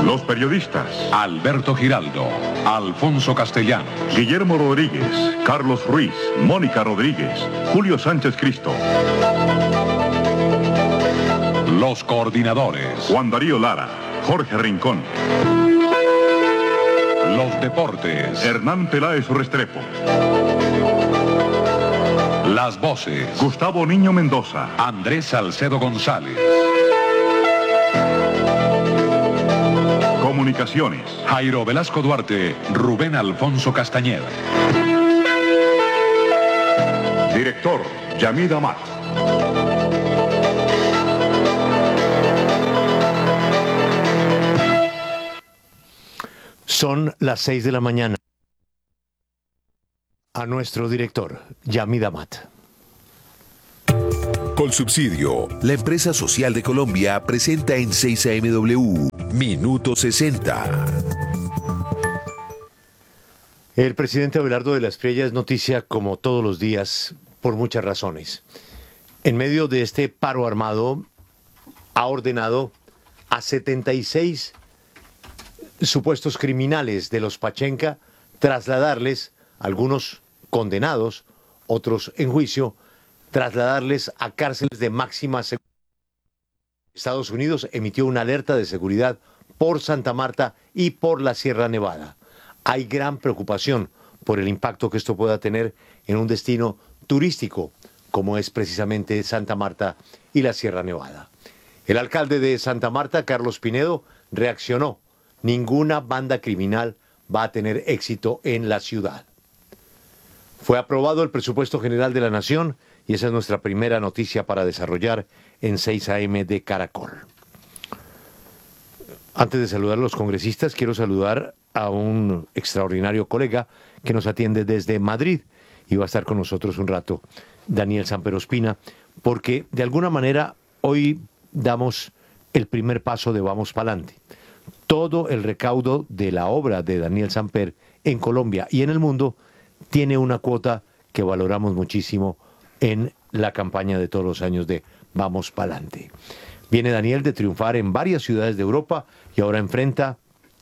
Los periodistas: Alberto Giraldo, Alfonso Castellanos, Guillermo Rodríguez, Carlos Ruiz, Mónica Rodríguez, Julio Sánchez Cristo. Los coordinadores: Juan Darío Lara, Jorge Rincón. Los deportes: Hernán Peláez Restrepo. Las voces: Gustavo Niño Mendoza, Andrés Salcedo González. Comunicaciones: Jairo Velasco Duarte, Rubén Alfonso Castañeda. Director: Yamid Amat. Son las 6 de la mañana. A nuestro director, Yamid Amat. Colsubsidio, la empresa social de Colombia, presenta en 6AMW Minuto 60. El presidente Abelardo de la Espriella es noticia como todos los días por muchas razones. En medio de este paro armado, ha ordenado a 76 supuestos criminales de los Pachenca trasladarles, algunos condenados, otros en juicio, trasladarles a cárceles de máxima seguridad. Estados Unidos emitió una alerta de seguridad por Santa Marta y por la Sierra Nevada. Hay gran preocupación por el impacto que esto pueda tener en un destino turístico como es precisamente Santa Marta y la Sierra Nevada. El alcalde de Santa Marta, Carlos Pinedo, reaccionó. Ninguna banda criminal va a tener éxito en la ciudad. Fue aprobado el presupuesto general de la Nación y esa es nuestra primera noticia para desarrollar en 6 AM de Caracol. Antes de saludar a los congresistas, quiero saludar a un extraordinario colega que nos atiende desde Madrid y va a estar con nosotros un rato, Daniel Samper Ospina, porque de alguna manera hoy damos el primer paso de Vamos Pa'lante. Todo el recaudo de la obra de Daniel Samper en Colombia y en el mundo tiene una cuota que valoramos muchísimo en la campaña de todos los años de Vamos Pa'lante. Viene Daniel de triunfar en varias ciudades de Europa y ahora enfrenta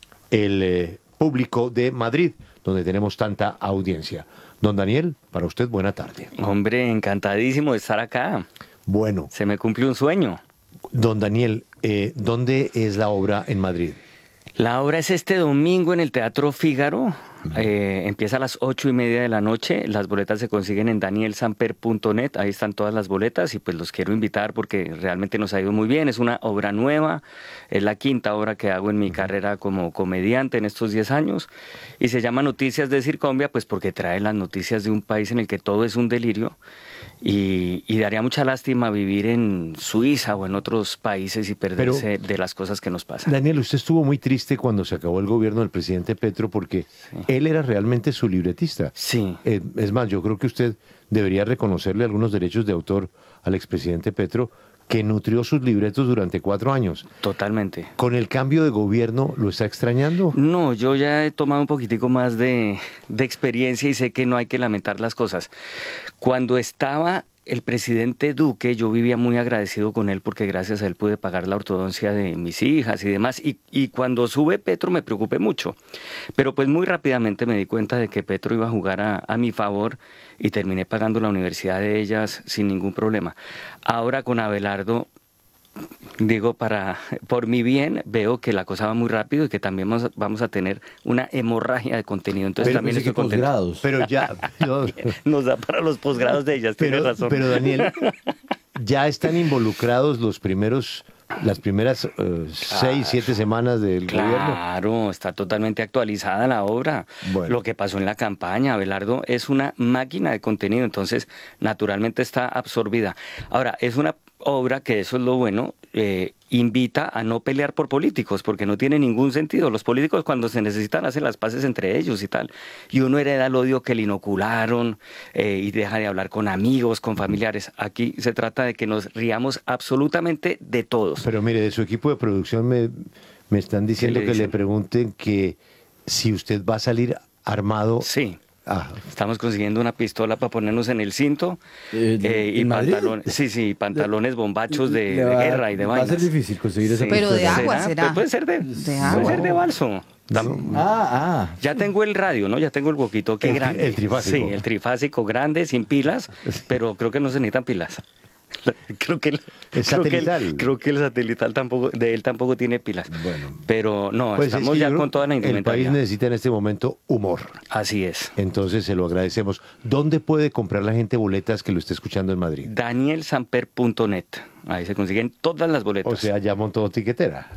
el público de Madrid, donde tenemos tanta audiencia. Don Daniel, para usted, buena tarde. Hombre, encantadísimo de estar acá. Bueno. Se me cumplió un sueño. Don Daniel, ¿dónde es la obra en Madrid? La obra es este domingo en el Teatro Fígaro. Empieza a las 8:30 de la noche. Las boletas se consiguen en danielsamper.net. Ahí están todas las boletas y pues los quiero invitar porque realmente nos ha ido muy bien. Es una obra nueva. Es la quinta obra que hago en mi carrera como comediante en estos 10 años. Y se llama Noticias de Circombia pues porque trae las noticias de un país en el que todo es un delirio. Y daría mucha lástima vivir en Suiza o en otros países y perderse de las cosas que nos pasan. Daniel, usted estuvo muy triste cuando se acabó el gobierno del presidente Petro porque él era realmente su libretista. Sí. Es más, yo creo que usted debería reconocerle algunos derechos de autor al expresidente Petro, que nutrió sus libretos durante 4 años. Totalmente. ¿Con el cambio de gobierno lo está extrañando? No, yo ya he tomado un poquitico más de experiencia y sé que no hay que lamentar las cosas. Cuando estaba el presidente Duque, yo vivía muy agradecido con él porque gracias a él pude pagar la ortodoncia de mis hijas y demás. Y cuando sube Petro me preocupé mucho. Pero pues muy rápidamente me di cuenta de que Petro iba a jugar a mi favor y terminé pagando la universidad de ellas sin ningún problema. Ahora con Abelardo, digo, por mi bien, veo que la cosa va muy rápido y que también vamos a tener una hemorragia de contenido. Entonces pero, también estoy contento. Pero ya... Nos da para los posgrados de ellas, tiene razón. Pero Daniel, ya están involucrados las primeras 6, 7 semanas del gobierno. Claro, está totalmente actualizada la obra. Bueno. Lo que pasó en la campaña, Abelardo es una máquina de contenido, entonces naturalmente está absorbida. Ahora, es una obra que, eso es lo bueno, invita a no pelear por políticos, porque no tiene ningún sentido. Los políticos cuando se necesitan hacen las paces entre ellos y tal. Y uno hereda el odio que le inocularon y deja de hablar con amigos, con familiares. Aquí se trata de que nos riamos absolutamente de todos. Pero mire, de su equipo de producción me están diciendo que le pregunten que si usted va a salir armado sí. Estamos consiguiendo una pistola para ponernos en el cinto y ¿en Madrid? pantalones, sí, pantalones bombachos de guerra y de Va a vainas. ser difícil conseguir esa Pero de pistola. agua será. Puede ser de agua. Puede ser de balso. Ya tengo el radio, ¿no? Ya tengo el walkie-talkie grande. El trifásico. Sí, el trifásico grande, sin pilas, pero creo que no se necesitan pilas. Creo que el satelital tampoco, de él tampoco tiene pilas. Bueno. Pero no, Pues estamos es que ya con toda la el país indumentaria. necesita en este momento humor. Así es. Entonces se lo agradecemos. ¿Dónde puede comprar la gente boletas que lo esté escuchando en Madrid? danielsamper.net. Ahí se consiguen todas las boletas. O sea, ya montó tiquetera.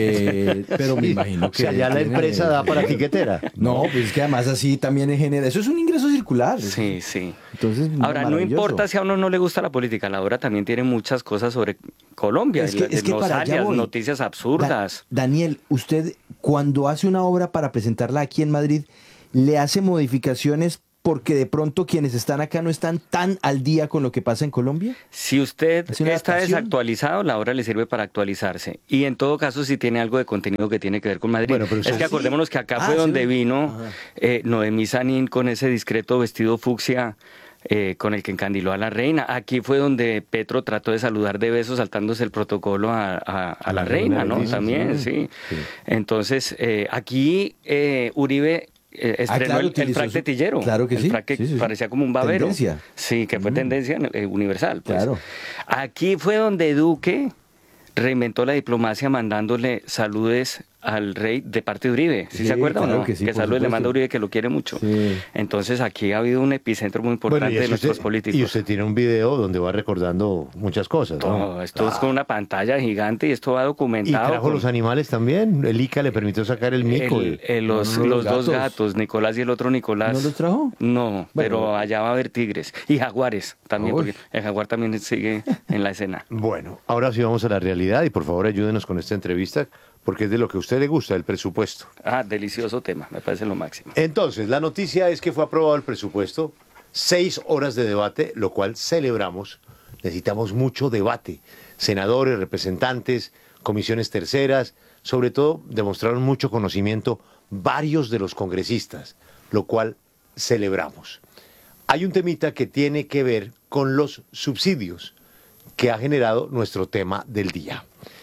Pero me imagino que... O sea, ya la empresa da para tiquetera. No, pues es que además así también genera... Eso es un ingreso circular. Sí, sí. Entonces, Ahora, no maravilloso. importa si a uno no le gusta la política, la obra también tiene muchas cosas sobre Colombia, Es que para allá voy. noticias absurdas. Daniel, usted cuando hace una obra para presentarla aquí en Madrid, ¿le hace modificaciones porque de pronto quienes están acá no están tan al día con lo que pasa en Colombia? Si usted ¿Es una está adaptación? desactualizado, la obra le sirve para actualizarse. Y en todo caso, si tiene algo de contenido que tiene que ver con Madrid. Bueno, pero es usted- que acordémonos que acá Ah, fue sí. donde vino Ajá. Noemí Sanín con ese discreto vestido fucsia con el que encandiló a la reina. Aquí fue donde Petro trató de saludar de besos saltándose el protocolo a la reina, ¿no? Leticia, También, sí. Sí. Entonces, aquí Uribe... estrenó claro, el utilizó frac de su- Tillero. claro que el sí, frac que sí, sí, sí. parecía como un babero. Tendencia. Sí, que fue tendencia universal. Pues. Claro. Aquí fue donde Duque reinventó la diplomacia mandándole saludes al rey de parte de Uribe. ¿Sí Sí, se acuerda claro o no? que sí, por saludes le supuesto. manda a Uribe, que lo quiere mucho. Sí. Entonces aquí ha habido un epicentro muy importante y es de que nuestros usted- políticos. Y usted tiene un video donde va recordando muchas cosas, ¿no? Todo, esto es con una pantalla gigante y esto va Y documentado. trajo con- los animales también. El ICA le permitió sacar el mico. los los dos gatos. gatos, Nicolás y el otro Nicolás. ¿No los trajo? No, pero allá va a haber tigres y jaguares también, Uy. porque el jaguar también sigue en la escena. Bueno, ahora sí vamos a la realidad y por favor ayúdenos con esta entrevista porque es de lo que a usted le gusta, el presupuesto. Ah, delicioso tema, me parece lo máximo. Entonces, la noticia es que fue aprobado el presupuesto, 6 horas de debate, lo cual celebramos. Necesitamos mucho debate. Senadores, representantes, comisiones terceras, sobre todo demostraron mucho conocimiento varios de los congresistas, lo cual celebramos. Hay un temita que tiene que ver con los subsidios que ha generado nuestro tema del día.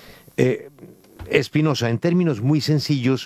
Espinosa, en términos muy sencillos,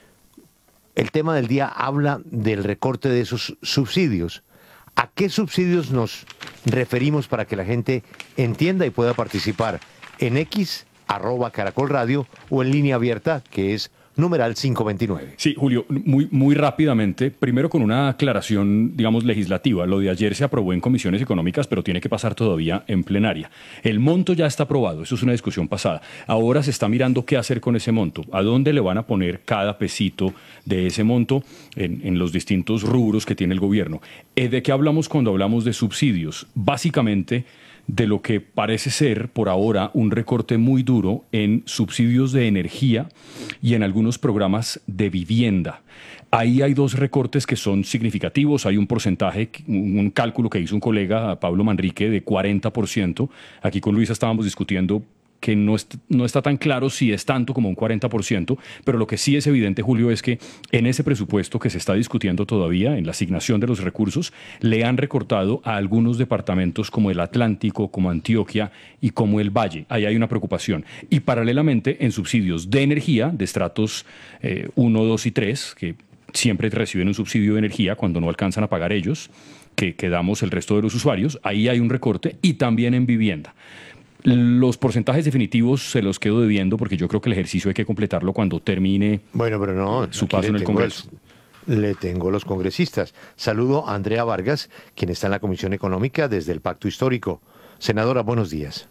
el tema del día habla del recorte de esos subsidios. ¿A qué subsidios nos referimos para que la gente entienda y pueda participar? En X, @Caracol Radio o en línea abierta, que es numeral 529. Sí, Julio, muy rápidamente, primero con una aclaración, digamos, legislativa. Lo de ayer se aprobó en comisiones económicas, pero tiene que pasar todavía en plenaria. El monto ya está aprobado, eso es una discusión pasada. Ahora se está mirando qué hacer con ese monto, a dónde le van a poner cada pesito de ese monto en los distintos rubros que tiene el gobierno. ¿De qué hablamos cuando hablamos de subsidios? Básicamente, de lo que parece ser por ahora un recorte muy duro en subsidios de energía y en algunos programas de vivienda. Ahí hay dos recortes que son significativos. Hay un porcentaje, un cálculo que hizo un colega, Pablo Manrique, de 40%. Aquí con Luisa estábamos discutiendo que no está tan claro si es tanto como un 40%, pero lo que sí es evidente, Julio, es que en ese presupuesto que se está discutiendo todavía, en la asignación de los recursos, le han recortado a algunos departamentos como el Atlántico, como Antioquia y como el Valle. Ahí hay una preocupación. Y paralelamente, en subsidios de energía, de estratos 1, 2 y 3, que siempre reciben un subsidio de energía cuando no alcanzan a pagar ellos, que damos el resto de los usuarios, ahí hay un recorte, y también en vivienda. Los porcentajes definitivos se los quedo debiendo porque yo creo que el ejercicio hay que completarlo cuando termine Bueno, pero no, su aquí paso le en el tengo Congreso. Le tengo los congresistas. Saludo a Andrea Vargas, quien está en la Comisión Económica desde el Pacto Histórico. Senadora, buenos días.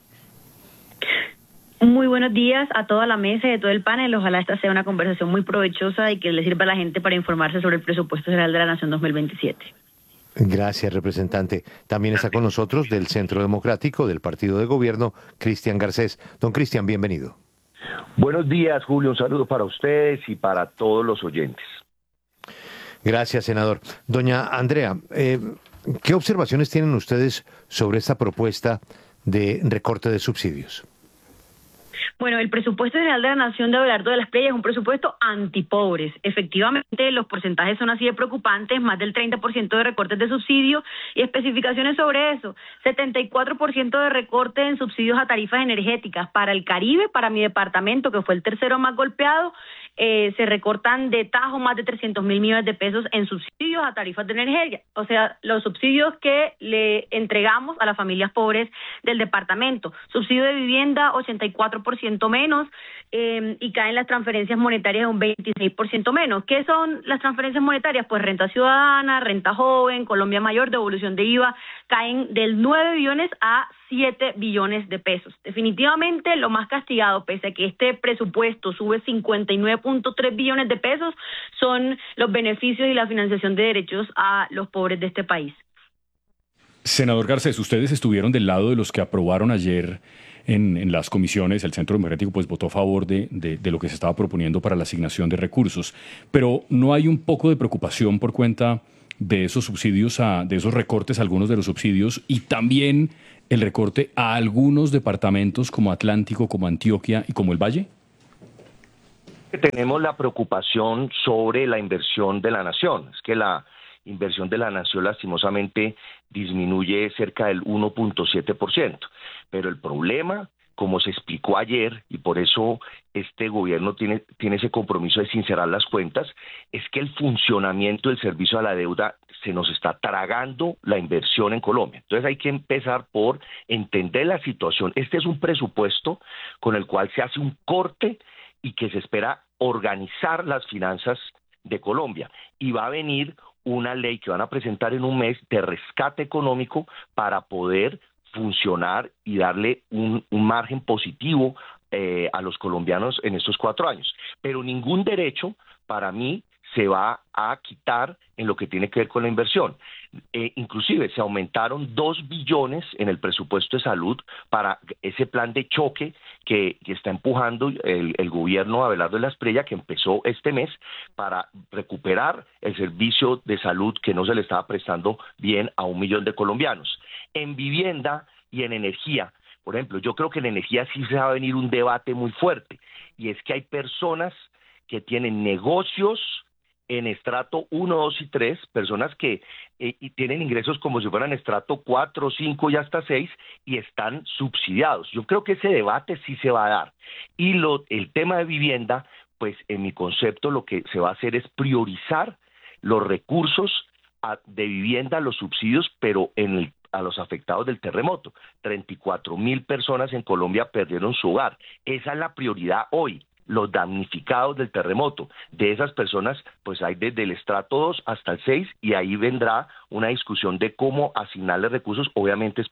Muy buenos días a toda la mesa y a todo el panel. Ojalá esta sea una conversación muy provechosa y que le sirva a la gente para informarse sobre el presupuesto general de la Nación 2027. Gracias, representante. También está con nosotros del Centro Democrático, del Partido de Gobierno, Cristian Garcés. Don Cristian, bienvenido. Buenos días, Julio. Un saludo para ustedes y para todos los oyentes. Gracias, senador. Doña Andrea, ¿qué observaciones tienen ustedes sobre esta propuesta de recorte de subsidios? Bueno, el presupuesto general de la Nación de Abelardo de las Preyes es un presupuesto antipobres. Efectivamente, los porcentajes son así de preocupantes, más del 30% de recortes de subsidio y especificaciones sobre eso. 74% de recorte en subsidios a tarifas energéticas. Para el Caribe, para mi departamento, que fue el tercero más golpeado, se recortan de tajo más de 300.000 millones de pesos en subsidios a tarifas de energía. O sea, los subsidios que le entregamos a las familias pobres del departamento. Subsidio de vivienda, 84% menos, y caen las transferencias monetarias un 26% menos. ¿Qué son las transferencias monetarias? Pues renta ciudadana, renta joven, Colombia Mayor, devolución de IVA, caen del 9 billones a 7 billones de pesos. Definitivamente lo más castigado, pese a que este presupuesto sube 59.3 billones de pesos, son los beneficios y la financiación de derechos a los pobres de este país. Senador Garcés, ustedes estuvieron del lado de los que aprobaron ayer en las comisiones. El Centro Democrático pues votó a favor de lo que se estaba proponiendo para la asignación de recursos, pero ¿no hay un poco de preocupación por cuenta de esos subsidios, de esos recortes a algunos de los subsidios, y también el recorte a algunos departamentos como Atlántico, como Antioquia y como el Valle? Tenemos la preocupación sobre la inversión de la nación. Es que la inversión de la nación lastimosamente disminuye cerca del 1.7%. Pero el problema, como se explicó ayer, y por eso este gobierno tiene ese compromiso de sincerar las cuentas, es que el funcionamiento del servicio a la deuda se nos está tragando la inversión en Colombia. Entonces hay que empezar por entender la situación. Este es un presupuesto con el cual se hace un corte y que se espera organizar las finanzas de Colombia. Y va a venir una ley que van a presentar en un mes de rescate económico para poder funcionar y darle un margen positivo a los colombianos en estos 4 años. Pero ningún derecho, para mí, se va a quitar en lo que tiene que ver con la inversión. Inclusive se aumentaron 2 billones en el presupuesto de salud para ese plan de choque que está empujando el gobierno Abelardo de las Preyes, que empezó este mes, para recuperar el servicio de salud que no se le estaba prestando bien a 1 millón de colombianos. En vivienda y en energía, por ejemplo, yo creo que en energía sí se va a venir un debate muy fuerte, y es que hay personas que tienen negocios en estrato 1, 2 y 3, personas que y tienen ingresos como si fueran estrato 4, 5 y hasta 6, y están subsidiados. Yo creo que ese debate sí se va a dar. Y el tema de vivienda, pues en mi concepto lo que se va a hacer es priorizar los recursos de vivienda, los subsidios, pero a los afectados del terremoto. 34.000 personas en Colombia perdieron su hogar. Esa es la prioridad hoy. Los damnificados del terremoto. De esas personas, pues hay desde el estrato 2 hasta el 6, y ahí vendrá una discusión de cómo asignarle recursos, obviamente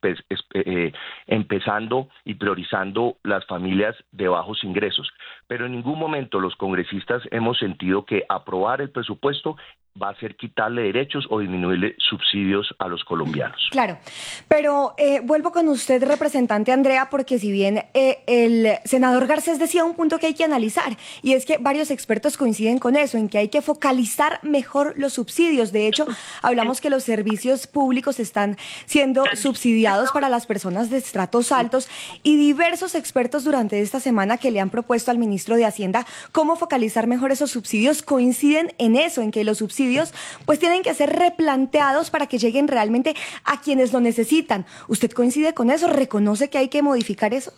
empezando y priorizando las familias de bajos ingresos. Pero en ningún momento los congresistas hemos sentido que aprobar el presupuesto va a ser quitarle derechos o disminuirle subsidios a los colombianos. Claro, pero vuelvo con usted, representante Andrea, porque si bien el senador Garcés decía un punto que hay que analizar, y es que varios expertos coinciden con eso, en que hay que focalizar mejor los subsidios. De hecho, hablamos que los servicios públicos están siendo subsidiados para las personas de estratos altos, y diversos expertos durante esta semana que le han propuesto al ministro de Hacienda cómo focalizar mejor esos subsidios coinciden en eso, en que los subsidios pues tienen que ser replanteados para que lleguen realmente a quienes lo necesitan. ¿Usted coincide con eso? ¿Reconoce que hay que modificar eso?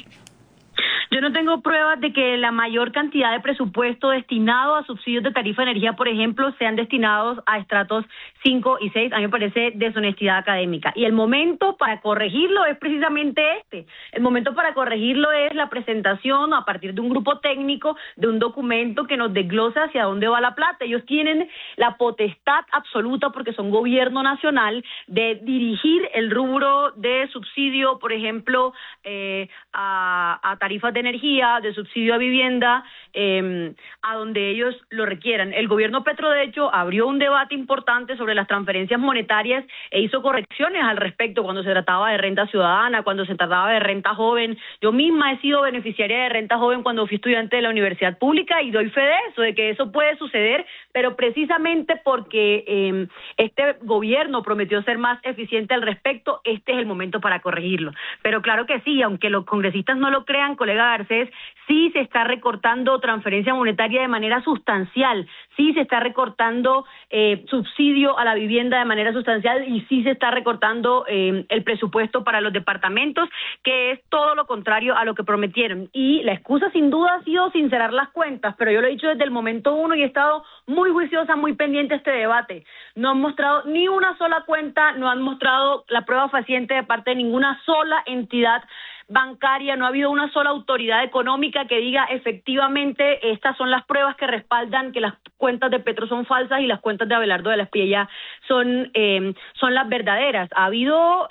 Yo no tengo pruebas de que la mayor cantidad de presupuesto destinado a subsidios de tarifa de energía, por ejemplo, sean destinados a estratos 5 y 6. A mí me parece deshonestidad académica. Y el momento para corregirlo es precisamente este. El momento para corregirlo es la presentación a partir de un grupo técnico de un documento que nos desglosa hacia dónde va la plata. Ellos tienen la potestad absoluta, porque son gobierno nacional, de dirigir el rubro de subsidio, por ejemplo, a tarifas de energía, de subsidio a vivienda, a donde ellos lo requieran. El gobierno Petro, de hecho, abrió un debate importante sobre las transferencias monetarias e hizo correcciones al respecto cuando se trataba de renta ciudadana, cuando se trataba de renta joven. Yo misma he sido beneficiaria de renta joven cuando fui estudiante de la universidad pública y doy fe de eso, de que eso puede suceder, pero precisamente porque este gobierno prometió ser más eficiente al respecto, este es el momento para corregirlo. Pero claro que sí, aunque los congresistas no lo crean, colega Garcés, sí se está recortando transferencia monetaria de manera sustancial, sí se está recortando subsidio a la vivienda de manera sustancial y sí se está recortando el presupuesto para los departamentos, que es todo lo contrario a lo que prometieron. Y la excusa sin duda ha sido sincerar las cuentas, pero yo lo he dicho desde el momento uno y he estado muy juiciosa, muy pendiente de este debate. No han mostrado ni una sola cuenta, no han mostrado la prueba fehaciente de parte de ninguna sola entidad bancaria, no ha habido una sola autoridad económica que diga efectivamente estas son las pruebas que respaldan que las cuentas de Petro son falsas y las cuentas de Abelardo de la Espriella son las verdaderas. Ha habido,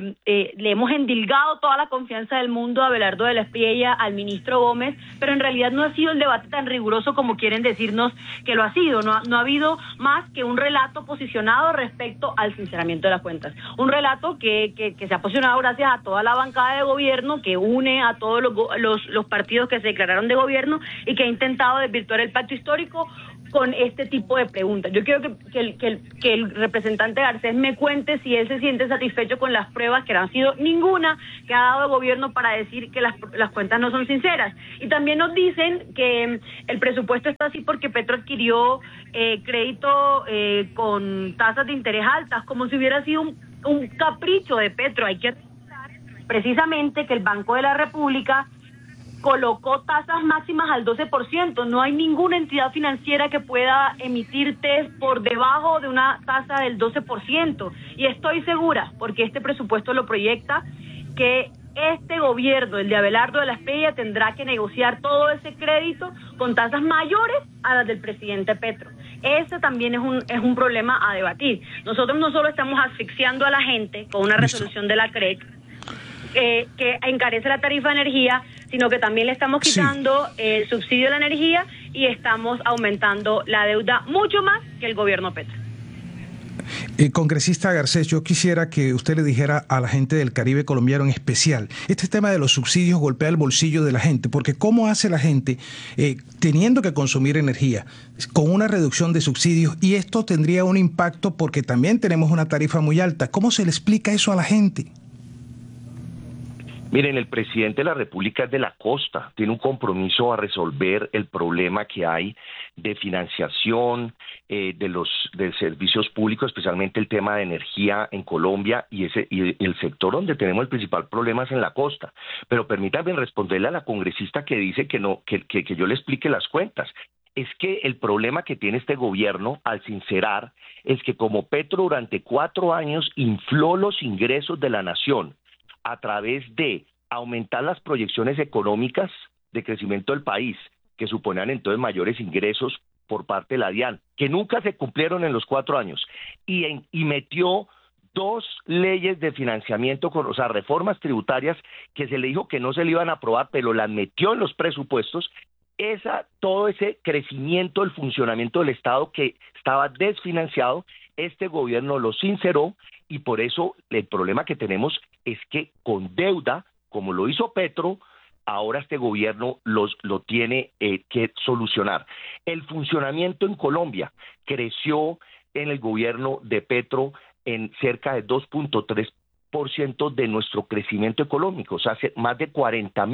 le hemos endilgado toda la confianza del mundo a Abelardo de la Espriella, al ministro Gómez, pero en realidad no ha sido el debate tan riguroso como quieren decirnos que lo ha sido. No ha habido más que un relato posicionado respecto al sinceramiento de las cuentas. Un relato que se ha posicionado gracias a toda la bancada de gobierno, que une a todos los partidos que se declararon de gobierno y que ha intentado desvirtuar el pacto histórico con este tipo de preguntas. Yo quiero que el representante Garcés me cuente si él se siente satisfecho con las pruebas, que no han sido ninguna que ha dado el gobierno para decir que las cuentas no son sinceras. Y también nos dicen que el presupuesto está así porque Petro adquirió crédito con tasas de interés altas, como si hubiera sido un capricho de Petro. Hay que precisamente que el Banco de la República colocó tasas máximas al 12%. No hay ninguna entidad financiera que pueda emitir test por debajo de una tasa del 12%. Y estoy segura, porque este presupuesto lo proyecta, que este gobierno, el de Abelardo de la Espriella, tendrá que negociar todo ese crédito con tasas mayores a las del presidente Petro. Ese también es un problema a debatir. Nosotros no solo estamos asfixiando a la gente con una resolución de la CREC, que encarece la tarifa de energía, sino que también le estamos quitando el subsidio a la energía y estamos aumentando la deuda mucho más que el gobierno Petro. Congresista Garcés, yo quisiera que usted le dijera a la gente del Caribe colombiano en especial, este tema de los subsidios golpea el bolsillo de la gente, porque ¿cómo hace la gente teniendo que consumir energía con una reducción de subsidios? Y esto tendría un impacto porque también tenemos una tarifa muy alta. ¿Cómo se le explica eso a la gente? Miren, el presidente de la República es de la costa, tiene un compromiso a resolver el problema que hay de financiación de servicios públicos, especialmente el tema de energía en Colombia y el sector donde tenemos el principal problema es en la costa. Pero permítanme responderle a la congresista que dice que yo le explique las cuentas. Es que el problema que tiene este gobierno al sincerar es que como Petro durante 4 años infló los ingresos de la nación a través de aumentar las proyecciones económicas de crecimiento del país, que suponían entonces mayores ingresos por parte de la DIAN, que nunca se cumplieron en los 4 años, y metió 2 leyes de financiamiento, o sea, reformas tributarias que se le dijo que no se le iban a aprobar, pero las metió en los presupuestos. Todo ese crecimiento del funcionamiento del Estado que estaba desfinanciado, este gobierno lo sinceró, y por eso el problema que tenemos es que con deuda, como lo hizo Petro, ahora este gobierno lo tiene que solucionar. El funcionamiento en Colombia creció en el gobierno de Petro en cerca de 2.3% de nuestro crecimiento económico, o sea, más de 40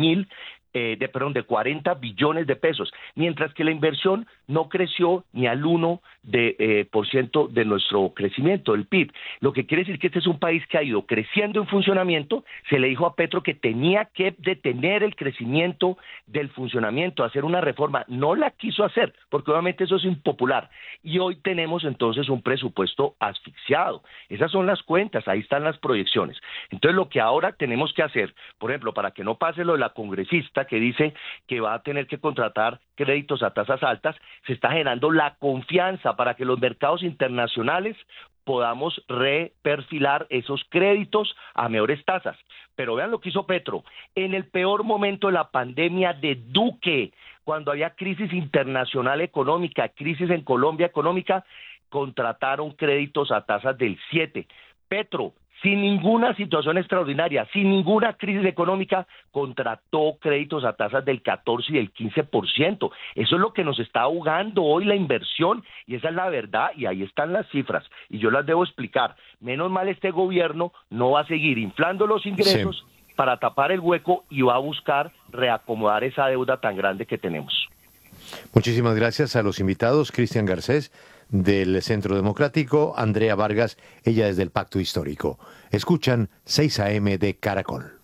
billones de pesos, mientras que la inversión no creció ni al 1% de nuestro crecimiento del PIB. Lo que quiere decir que este es un país que ha ido creciendo en funcionamiento. Se le dijo a Petro que tenía que detener el crecimiento del funcionamiento, hacer una reforma. No la quiso hacer, porque obviamente eso es impopular. Y hoy tenemos entonces un presupuesto asfixiado. Esas son las cuentas, ahí están las proyecciones. Entonces lo que ahora tenemos que hacer, por ejemplo, para que no pase lo de la congresista que dice que va a tener que contratar créditos a tasas altas, se está generando la confianza para que los mercados internacionales podamos reperfilar esos créditos a mejores tasas. Pero vean lo que hizo Petro. En el peor momento de la pandemia de Duque, cuando había crisis internacional económica, crisis en Colombia económica, contrataron créditos a tasas del 7%. Petro, sin ninguna situación extraordinaria, sin ninguna crisis económica, contrató créditos a tasas del 14 y del 15%. Eso es lo que nos está ahogando hoy la inversión, y esa es la verdad, y ahí están las cifras, y yo las debo explicar. Menos mal este gobierno no va a seguir inflando los ingresos para tapar el hueco y va a buscar reacomodar esa deuda tan grande que tenemos. Muchísimas gracias a los invitados, Cristian Garcés, del Centro Democrático, Andrea Vargas, ella es del Pacto Histórico. Escuchan 6 AM de Caracol.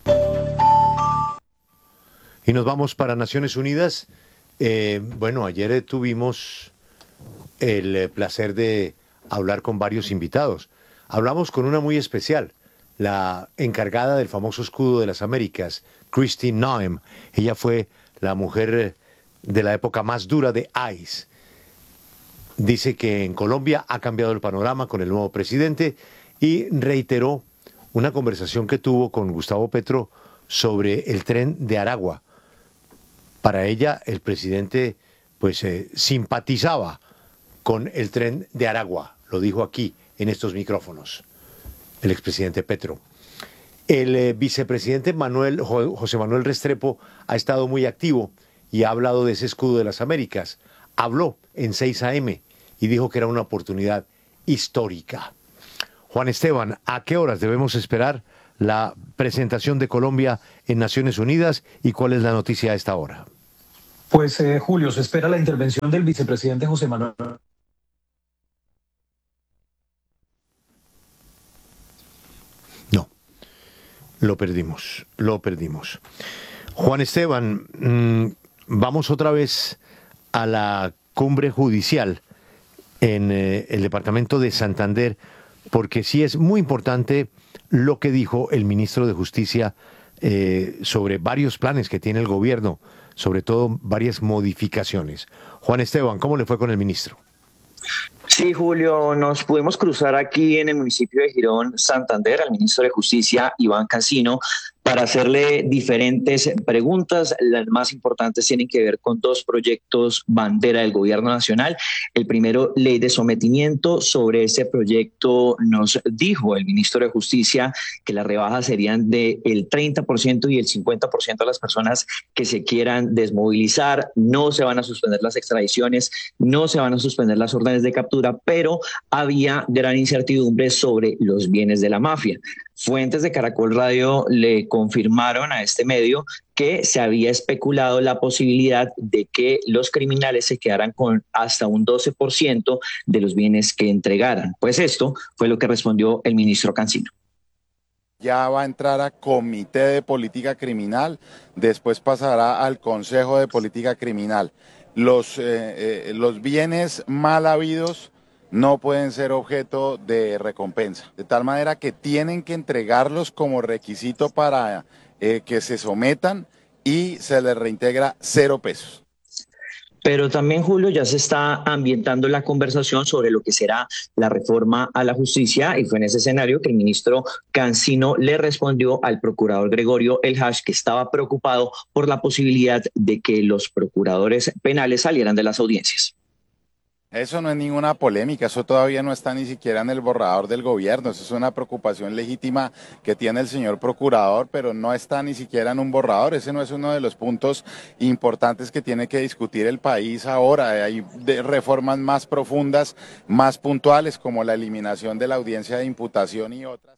Y nos vamos para Naciones Unidas. Ayer tuvimos el placer de hablar con varios invitados. Hablamos con una muy especial, la encargada del famoso escudo de las Américas, Kristi Noem. Ella fue la mujer de la época más dura de ICE. Dice que en Colombia ha cambiado el panorama con el nuevo presidente y reiteró una conversación que tuvo con Gustavo Petro sobre el tren de Aragua. Para ella, el presidente simpatizaba con el tren de Aragua, lo dijo aquí en estos micrófonos, el expresidente Petro. El vicepresidente José Manuel Restrepo ha estado muy activo y ha hablado de ese escudo de las Américas. Habló en 6 AM y dijo que era una oportunidad histórica. Juan Esteban, ¿a qué horas debemos esperar la presentación de Colombia en Naciones Unidas y cuál es la noticia a esta hora? Pues Julio, se espera la intervención del vicepresidente José Manuel. No, lo perdimos. Juan Esteban, vamos otra vez a la cumbre judicial en el departamento de Santander, porque sí es muy importante lo que dijo el ministro de Justicia sobre varios planes que tiene el gobierno, sobre todo varias modificaciones. Juan Esteban, ¿cómo le fue con el ministro? Sí, Julio, nos pudimos cruzar aquí en el municipio de Girón, Santander, al ministro de Justicia, Iván Cancino, para hacerle diferentes preguntas. Las más importantes tienen que ver con 2 proyectos bandera del gobierno nacional. El primero, ley de sometimiento. Sobre ese proyecto nos dijo el ministro de Justicia que las rebajas serían del 30% y el 50% a las personas que se quieran desmovilizar. No se van a suspender las extradiciones, no se van a suspender las órdenes de captura, pero había gran incertidumbre sobre los bienes de la mafia. Fuentes de Caracol Radio le confirmaron a este medio que se había especulado la posibilidad de que los criminales se quedaran con hasta un 12% de los bienes que entregaran. Pues esto fue lo que respondió el ministro Cancino. Ya va a entrar a Comité de Política Criminal, después pasará al Consejo de Política Criminal. Los bienes mal habidos no pueden ser objeto de recompensa, de tal manera que tienen que entregarlos como requisito para que se sometan y se les reintegra 0 pesos. Pero también, Julio, ya se está ambientando la conversación sobre lo que será la reforma a la justicia, y fue en ese escenario que el ministro Cancino le respondió al procurador Gregorio El Hash, que estaba preocupado por la posibilidad de que los procuradores penales salieran de las audiencias. Eso no es ninguna polémica, eso todavía no está ni siquiera en el borrador del gobierno, eso es una preocupación legítima que tiene el señor procurador, pero no está ni siquiera en un borrador. Ese no es uno de los puntos importantes que tiene que discutir el país ahora. Hay reformas más profundas, más puntuales, como la eliminación de la audiencia de imputación y otras.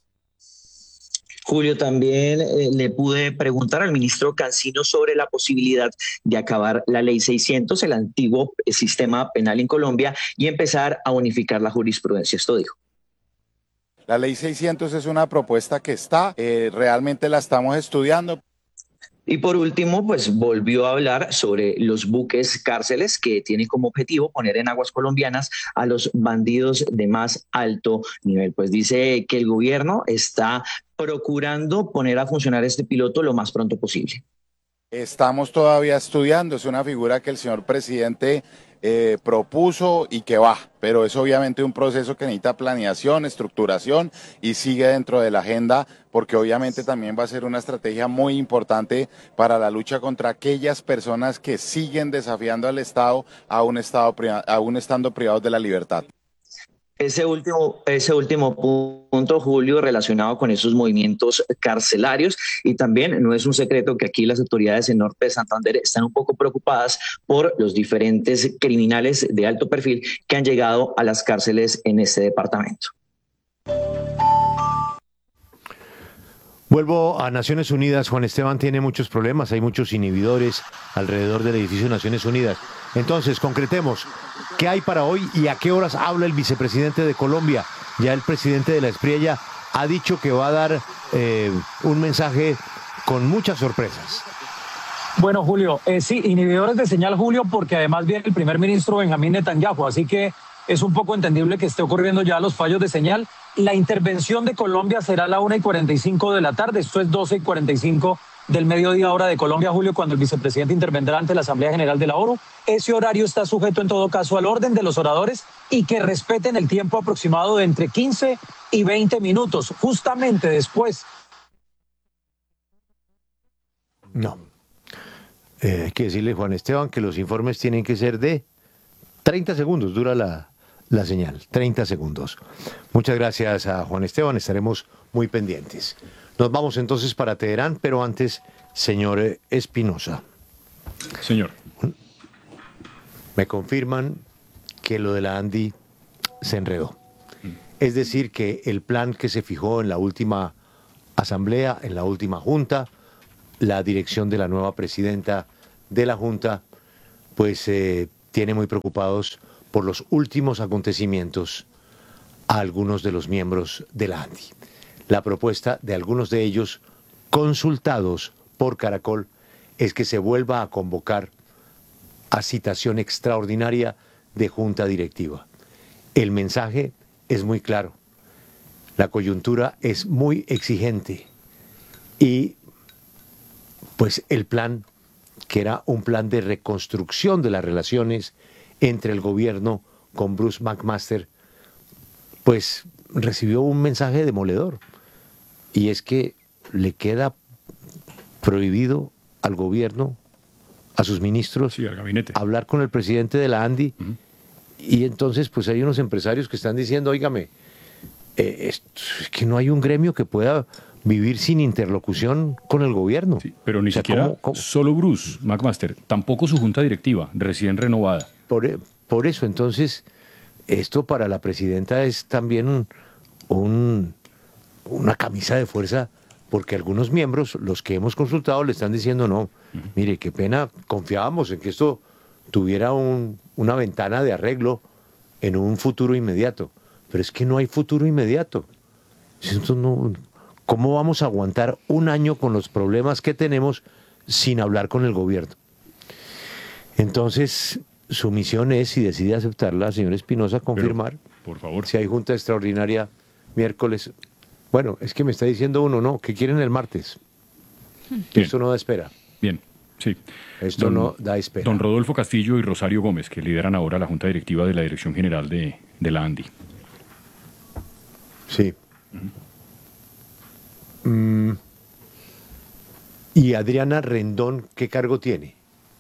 Julio, también le pude preguntar al ministro Cancino sobre la posibilidad de acabar la ley 600, el antiguo sistema penal en Colombia, y empezar a unificar la jurisprudencia. Esto dijo. La ley 600 es una propuesta que está, realmente la estamos estudiando. Y por último, pues volvió a hablar sobre los buques cárceles que tienen como objetivo poner en aguas colombianas a los bandidos de más alto nivel. Pues dice que el gobierno está procurando poner a funcionar este piloto lo más pronto posible. Estamos todavía estudiando, es una figura que el señor presidente propuso y que va, pero es obviamente un proceso que necesita planeación, estructuración y sigue dentro de la agenda porque obviamente también va a ser una estrategia muy importante para la lucha contra aquellas personas que siguen desafiando al Estado aún estando privados de la libertad. Ese último punto, Julio, relacionado con esos movimientos carcelarios, y también no es un secreto que aquí las autoridades en Norte de Santander están un poco preocupadas por los diferentes criminales de alto perfil que han llegado a las cárceles en este departamento. Vuelvo a Naciones Unidas. Juan Esteban tiene muchos problemas, hay muchos inhibidores alrededor del edificio de Naciones Unidas. Entonces, concretemos, ¿qué hay para hoy y a qué horas habla el vicepresidente de Colombia? Ya el presidente de la Espriella ha dicho que va a dar un mensaje con muchas sorpresas. Bueno, Julio, sí, inhibidores de señal, Julio, porque además viene el primer ministro Benjamín Netanyahu, así que es un poco entendible que esté ocurriendo ya los fallos de señal. La intervención de Colombia será a la 1:45 de la tarde, esto es 12:45 del mediodía hora de Colombia, Julio, cuando el vicepresidente intervendrá ante la Asamblea General de la ONU. Ese horario está sujeto en todo caso al orden de los oradores y que respeten el tiempo aproximado de entre 15 y 20 minutos, justamente después. No. Hay que decirle, Juan Esteban, que los informes tienen que ser de 30 segundos, dura la señal, 30 segundos. Muchas gracias a Juan Esteban, estaremos muy pendientes. Nos vamos entonces para Teherán, pero antes, señor Espinosa. Señor. Me confirman que lo de la ANDI se enredó. Es decir, que el plan que se fijó en la última asamblea, en la última junta, la dirección de la nueva presidenta de la junta, pues tiene muy preocupados por los últimos acontecimientos a algunos de los miembros de la ANDI. La propuesta de algunos de ellos, consultados por Caracol, es que se vuelva a convocar a citación extraordinaria de junta directiva. El mensaje es muy claro. La coyuntura es muy exigente y pues el plan, que era un plan de reconstrucción de las relaciones entre el gobierno con Bruce McMaster, pues recibió un mensaje demoledor. Y es que le queda prohibido al gobierno, a sus ministros, sí, al gabinete, hablar con el presidente de la ANDI. Y entonces pues hay unos empresarios que están diciendo, óigame, es que no hay un gremio que pueda vivir sin interlocución con el gobierno. Sí, pero ni siquiera ¿cómo? Solo Bruce McMaster, tampoco su junta directiva, recién renovada. Por eso, entonces, esto para la presidenta es también una camisa de fuerza, porque algunos miembros, los que hemos consultado, le están diciendo, no, mire, qué pena, confiábamos en que esto tuviera una ventana de arreglo en un futuro inmediato, pero es que no hay futuro inmediato. Entonces, no, ¿cómo vamos a aguantar un año con los problemas que tenemos sin hablar con el gobierno? Entonces, su misión es, si decide aceptarla, señor Espinosa, confirmar. Pero, por favor. Si hay junta extraordinaria miércoles. Bueno, es que me está diciendo uno, no, que quieren el martes. Bien. Esto no da espera. Bien, sí. Esto no da espera. Don Rodolfo Castillo y Rosario Gómez, que lideran ahora la Junta Directiva de la Dirección General de la ANDI. Sí. ¿Y Adriana Rendón qué cargo tiene?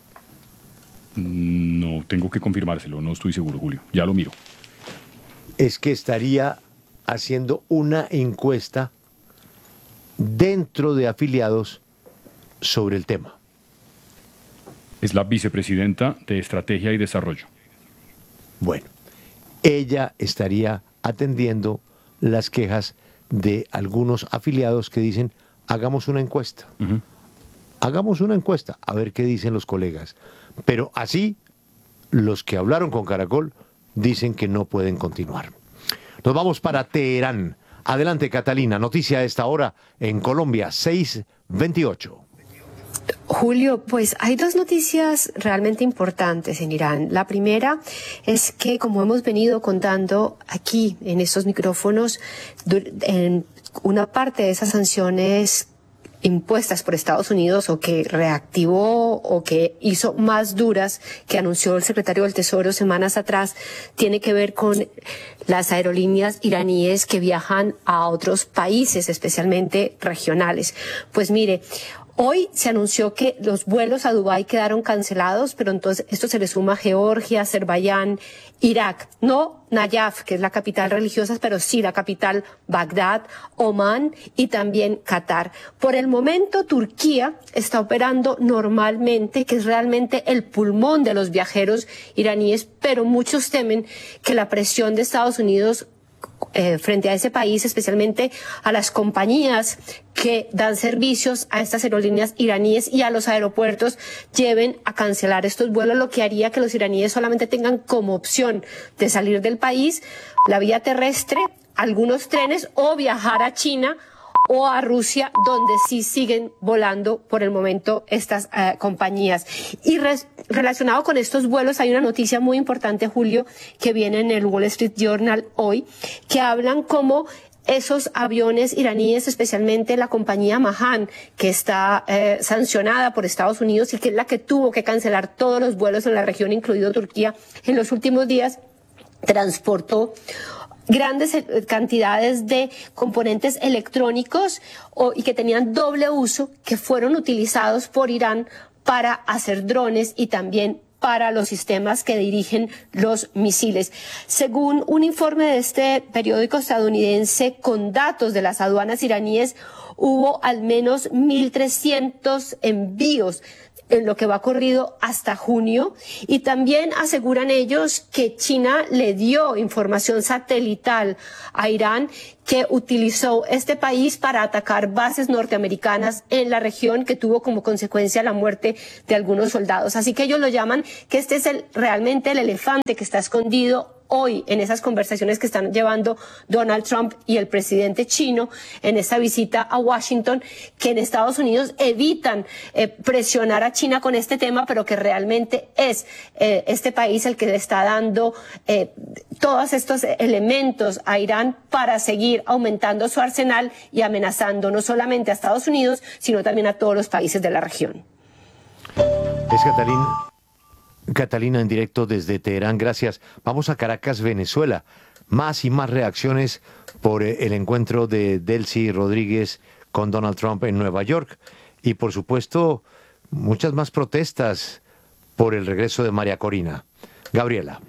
No, tengo que confirmárselo, no estoy seguro, Julio. Ya lo miro. Es que estaría haciendo una encuesta dentro de afiliados sobre el tema. Es la vicepresidenta de Estrategia y Desarrollo. Bueno, ella estaría atendiendo las quejas de algunos afiliados que dicen, hagamos una encuesta. Hagamos una encuesta, a ver qué dicen los colegas. Pero así, los que hablaron con Caracol dicen que no pueden continuar. Nos vamos para Teherán. Adelante, Catalina. Noticia a esta hora en Colombia, 6:28. Julio, pues hay dos noticias realmente importantes en Irán. La primera es que, como hemos venido contando aquí en estos micrófonos, en una parte de esas sanciones impuestas por Estados Unidos o que reactivó o que hizo más duras, que anunció el secretario del Tesoro semanas atrás, tiene que ver con las aerolíneas iraníes que viajan a otros países, especialmente regionales. Pues mire, hoy se anunció que los vuelos a Dubái quedaron cancelados, pero entonces esto se le suma a Georgia, Azerbaiyán, Irak, no Nayaf, que es la capital religiosa, pero sí la capital Bagdad, Omán y también Qatar. Por el momento Turquía está operando normalmente, que es realmente el pulmón de los viajeros iraníes, pero muchos temen que la presión de Estados Unidos frente a ese país, especialmente a las compañías que dan servicios a estas aerolíneas iraníes y a los aeropuertos, lleven a cancelar estos vuelos, lo que haría que los iraníes solamente tengan como opción de salir del país la vía terrestre, algunos trenes, o viajar a China o a Rusia, donde sí siguen volando por el momento estas compañías. Y relacionado con estos vuelos hay una noticia muy importante, Julio, que viene en el Wall Street Journal hoy, que hablan como esos aviones iraníes, especialmente la compañía Mahan, que está sancionada por Estados Unidos y que es la que tuvo que cancelar todos los vuelos en la región, incluido Turquía, en los últimos días, transportó grandes cantidades de componentes electrónicos y que tenían doble uso, que fueron utilizados por Irán para hacer drones y también para los sistemas que dirigen los misiles. Según un informe de este periódico estadounidense con datos de las aduanas iraníes, hubo al menos 1.300 envíos en lo que va corrido hasta junio, y también aseguran ellos que China le dio información satelital a Irán, que utilizó este país para atacar bases norteamericanas en la región, que tuvo como consecuencia la muerte de algunos soldados. Así que ellos lo llaman que este es realmente el elefante que está escondido hoy en esas conversaciones que están llevando Donald Trump y el presidente chino en esta visita a Washington, que en Estados Unidos evitan presionar a China con este tema, pero que realmente es este país el que le está dando todos estos elementos a Irán para seguir aumentando su arsenal y amenazando no solamente a Estados Unidos, sino también a todos los países de la región. Es Catalina en directo desde Teherán, gracias. Vamos a Caracas, Venezuela. Más y más reacciones por el encuentro de Delcy Rodríguez con Donald Trump en Nueva York. Y por supuesto, muchas más protestas por el regreso de María Corina. Gabriela.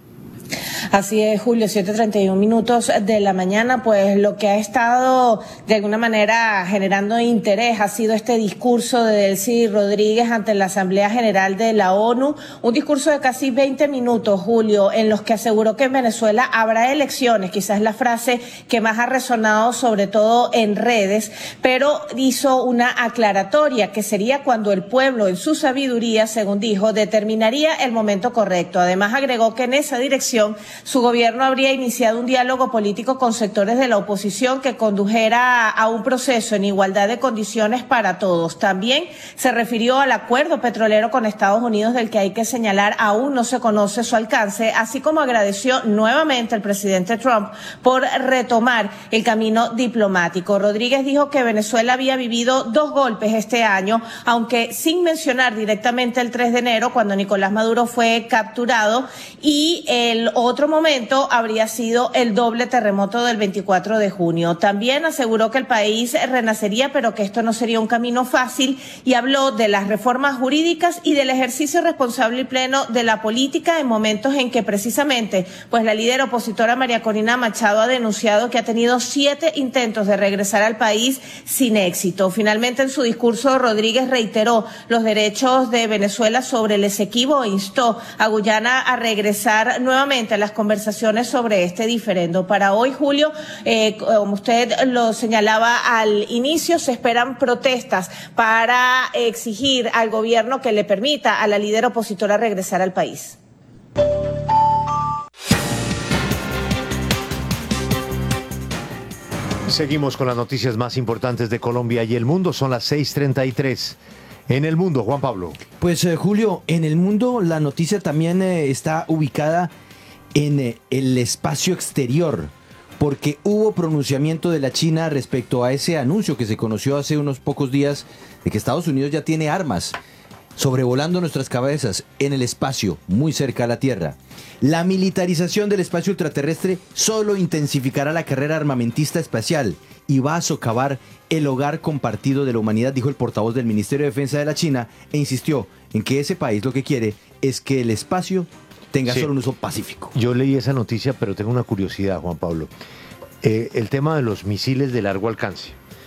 Así es, Julio, 7:31 de la mañana, pues lo que ha estado de alguna manera generando interés ha sido este discurso de Delcy Rodríguez ante la Asamblea General de la ONU, un discurso de casi 20 minutos, Julio, en los que aseguró que en Venezuela habrá elecciones, quizás la frase que más ha resonado sobre todo en redes, pero hizo una aclaratoria que sería cuando el pueblo en su sabiduría, según dijo, determinaría el momento correcto. Además agregó que en esa dirección su gobierno habría iniciado un diálogo político con sectores de la oposición que condujera a un proceso en igualdad de condiciones para todos. También se refirió al acuerdo petrolero con Estados Unidos, del que hay que señalar aún no se conoce su alcance, así como agradeció nuevamente al presidente Trump por retomar el camino diplomático. Rodríguez dijo que Venezuela había vivido 2 golpes este año, aunque sin mencionar directamente el 3 de enero, cuando Nicolás Maduro fue capturado, y el otro momento habría sido el doble terremoto del 24 de junio. También aseguró que el país renacería, pero que esto no sería un camino fácil, y habló de las reformas jurídicas y del ejercicio responsable y pleno de la política en momentos en que precisamente pues la líder opositora María Corina Machado ha denunciado que ha tenido 7 intentos de regresar al país sin éxito. Finalmente, en su discurso, Rodríguez reiteró los derechos de Venezuela sobre el Esequibo e instó a Guyana a regresar nuevamente a las conversaciones sobre este diferendo. Para hoy, Julio, como usted lo señalaba al inicio, se esperan protestas para exigir al gobierno que le permita a la líder opositora regresar al país. Seguimos con las noticias más importantes de Colombia y el mundo. Son las 6:33. En el mundo, Juan Pablo. Pues Julio, en el mundo la noticia también está ubicada en el espacio exterior, porque hubo pronunciamiento de la China respecto a ese anuncio que se conoció hace unos pocos días de que Estados Unidos ya tiene armas sobrevolando nuestras cabezas en el espacio, muy cerca a la Tierra. La militarización del espacio ultraterrestre solo intensificará la carrera armamentista espacial y va a socavar el hogar compartido de la humanidad, dijo el portavoz del Ministerio de Defensa de la China, e insistió en que ese país lo que quiere es que el espacio tenga solo un uso pacífico. Yo leí esa noticia, pero tengo una curiosidad, Juan Pablo. El tema de los misiles de largo alcance.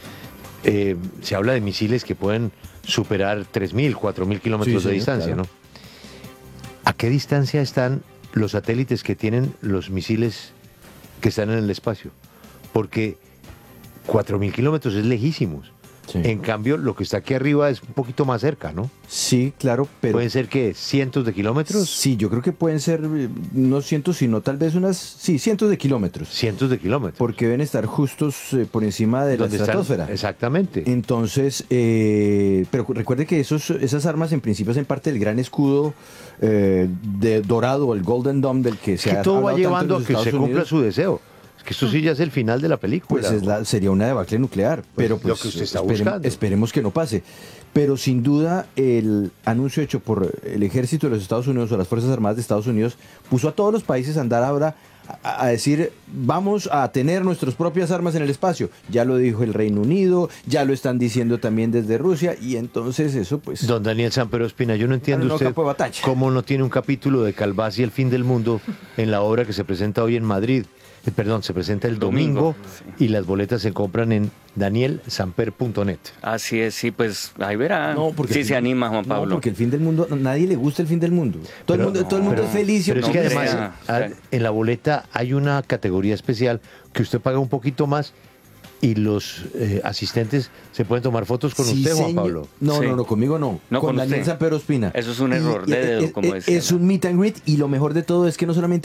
Se habla de misiles que pueden superar 3.000, 4.000 kilómetros de distancia, claro, ¿no? ¿A qué distancia están los satélites que tienen los misiles que están en el espacio? Porque 4.000 kilómetros es lejísimos. Sí. En cambio, lo que está aquí arriba es un poquito más cerca, ¿no? Sí, claro, pero... ¿Pueden ser que cientos de kilómetros? Sí, yo creo que pueden ser no cientos, sino tal vez cientos de kilómetros. Cientos de kilómetros. Porque deben estar justos por encima de la estratosfera. Exactamente. Entonces, pero recuerde que esas armas en principio hacen parte del gran escudo de dorado, el Golden Dome, del que se ha todo va hablado llevando tanto en a que se cumpla su deseo. Que esto sí ya es el final de la película. Pues sería una debacle nuclear, pero pues, lo que usted está buscando. Esperemos que no pase. Pero sin duda el anuncio hecho por el ejército de los Estados Unidos o las Fuerzas Armadas de Estados Unidos puso a todos los países a andar ahora a decir, vamos a tener nuestras propias armas en el espacio. Ya lo dijo el Reino Unido, ya lo están diciendo también desde Rusia, y entonces eso pues... Don Daniel Samper Ospina, yo no entiendo usted cómo no tiene un capítulo de Calvás y el fin del mundo en la obra que se presenta hoy en Madrid. Perdón, se presenta el domingo sí. Y las boletas se compran en danielsamper.net. Así es, sí, pues ahí verá. No, porque sí se anima, Juan Pablo. No, porque el fin del mundo, nadie le gusta el fin del mundo. Todo el mundo es feliz. Pero es que además en la boleta hay una categoría especial que usted paga un poquito más y los asistentes se pueden tomar fotos con usted, Juan Pablo. No, conmigo no. Con Daniel Samper Ospina. Eso es un error de dedo, como decía. Es un meet and greet, y lo mejor de todo es que no solamente